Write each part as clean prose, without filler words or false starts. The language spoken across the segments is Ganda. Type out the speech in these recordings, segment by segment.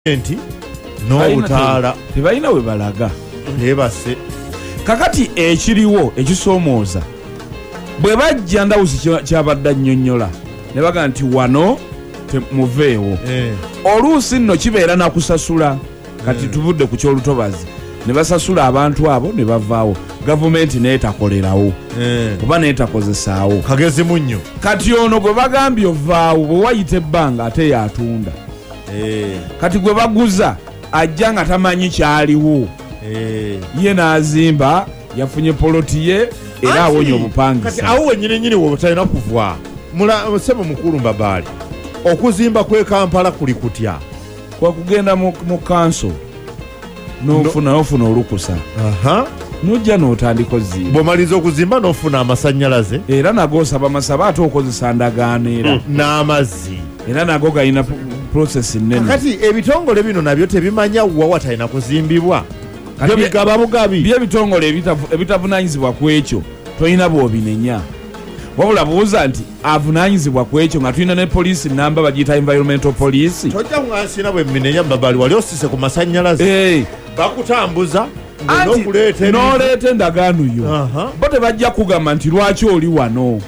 enti n'obutaala tebalina we balaga nebase kakati ekiriwo ekisoomooza bwe bajja ndawuzi kyabadde annyonnyola ne baga nti wano muveewo oluusi nno kibeera nakusasula kati tuvudde ku kyolutobazi ne basasula abantu abo ne bavaawo gavumenti neetakolerawo kuba neetakozesaawo kagezi munnyo kati ono gwe bagambye ovaawo bwe wayita ebbanga ate yatunda kati gwe baguza ajja nga tamanyi kyaliwo ye n'azimba yafunye poloti ye era awonye obupangisa kati awo wenyininyini wobutalina kuvwa sebo mukulu Mbabaali okuzimba kwe Kampala kuli kutya kwakugenda mu kanso nofuna olukusa nojja n'otandika ozimba bw'omaliza okuzimba n'ofuna amasannyalaze era nago osaba masaba ate okozesa ndagaano era n'amazzi era nago galina process nnene kati ebitongole bino nabyo tebimanya wa watalina kuzimbibwa byo bigaba bugabi by'ebitongole ebitavunaanyizibwa ku ekyo tolina bw'obinenya wabula buuza nti avunaanyizibwa ku ekyo nga tulina ne poliisi namba bagiyita environmental police tojja kuŋansina bwe minenya Mbabaali wali osise ku masannyalaze bakutambuza n'oleeta endagaano yo bo tebajja kugamba nti lwaki oli wano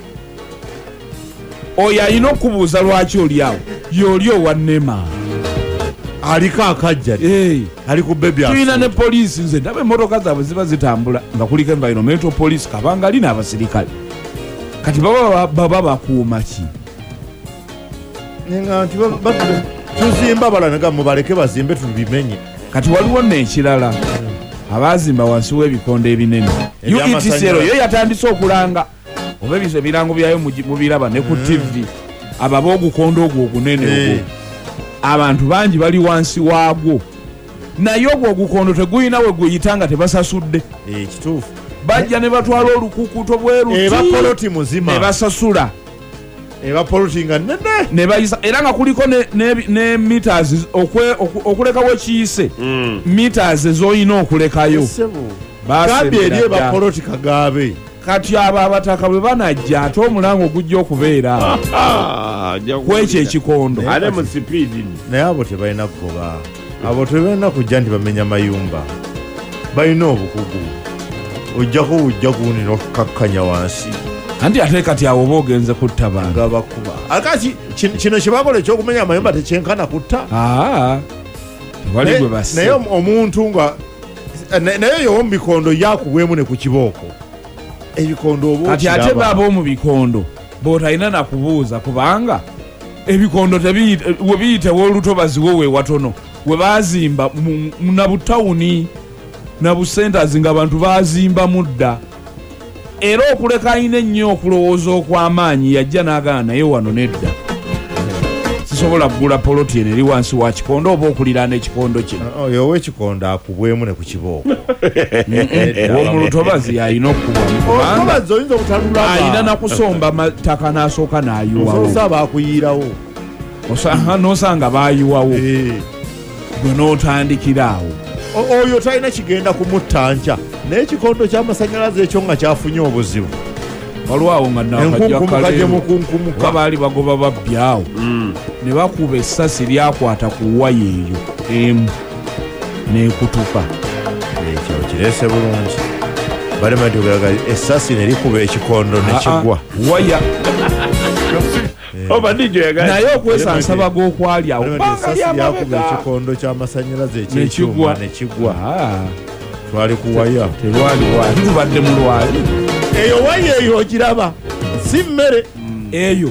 oyo alina okubuuza lwaki oli awo y'oli owannema aliko akajja ali ku bebi tulina ne poliisi nze ndaba emmotoka zaabwe ziba zitambula nga kuliko environmental police kabanga lina abasirikale kati baba bakuuma ki nga nti tuzimba balanaga mubaleke bazimbe tubimenye kati waliwo n'ekirala abaazimba wansi w'ebikondo ebinene UETCL yo yatandise okulanga oba ebirango byayo mubiraba ne ku TV ababa ogukondo ogwo ogunene ogwo abantu bangi bali wansi waagwo naye ogwo ogukondo tegulina we guyita tebasasudde kituufu bajja ne batwala olukukuto bweruti muzima ne basasula poloti nga nene ne bayisa era nga kuliko ne meters okulekawo ekiyise meters ez'olina okulekayo gambye eri poloti kagaabe kati abo abataka bwe banajja ate omulango gujja okubeera kwekyo ekikondo ale mu sipiidi naye abo tebalina kugoba abo tebalina kujja nti bamenya mayumba balina obukugu ojjako ujja kuwunira okukakkanya wansi anti ate kati awo oba ogenze kutta bantu nga bakuba akati kino kyebakola ekyokumenya amayumba tekyenkana kutta tewali gwe basse naye omuntu nga naye yowo mu bikondo yakuweemu ne ku kibooko ebikondo oba kati ate baaba mu bikondo b'otalina nakubuuza kubanga ebikondo we biyitewo olutobaziwo we watono we baazimba na butawuni na busentazi nga abantu baazimba mudda era okuleka alina ennyo okulowooza okw'amaanyi yajja n'agaana naye wano nedda sisobola kugula poloti eno eri wansi wa kikondo oba okuliraana ekikondo kino oyo ow'ekikondo akubwemu ne ku kibooko omulutobazi alina okukubwamu oyinza obutalula alina nakusomba mataka n'asooka n'ayiwawo baakuyirawo n'osanga baayiwawo gwe n'otandikira awo oyo talina kigenda kumutta nkya naye ekikondo ky'amasannyalaze ekyo nga kyafunye obuzibu walwawo nga enkunkumuka baali bagoba babbyawo ne bakuba essasi lyakwata ku waya eyo emu n'ekutuka ekyo kireese bulungi balimadugalaga essasi ne likuba ekikondo ne kigwa waya naye okwesansaba g'okwali awo lyakuba ekikondo ky'amasannyalaze ekyekyuma ne kigwa twali ku waya tubadde mu lwali eyo waya eyo ogiraba si mmere eyo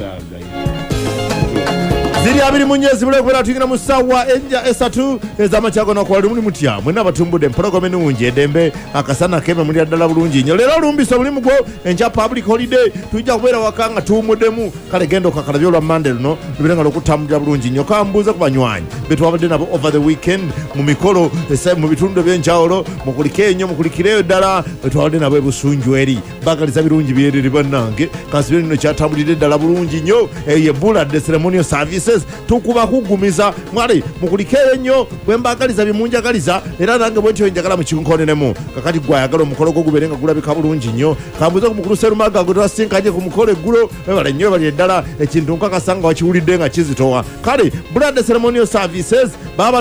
ziri abiri mu nyezi bulekubera tuyingira mu ssaawa enja esatu ez'amakyago nakuwali muli mutya mwena abatumbudde empologome nungi edembe akasana keme mulira ddala bulungi nnyo leero olumbisa omulimu gwo enkya public holiday tujja kubeera waka nga tuwumuddemu kale genda okakalabya olwa mande luno lubire nga lwokutambulira bulungi nnyo kambuuze ku banywanyi betwabadde nabo over the weekend mu mikolo mu bitundu ebyenjawulo mukuliko ennyo mukulikireyo ddala betwabadde nabo ebusunju eri bagaliza birungi byereri bannange kansibe nino kyatambulidde ddala bulungi nnyo eyo yebuladde ceremonial services tukuba kugumiza mwali mukulikeyo nnyo bwe mbagaliza bimunjagaliza era nange bwentyo njagala mukinkonenemu kakati gwayagala omukolo gwo gubeere nga gulabika bulungi nnyo kambuze ku mukulu Serumaga gwe twasinkanye ku mukolo eggulo webala nnyo bali eddala ekintu nkakasa nga wakiwulidde nga kizitowa kale blood ceremonial services baba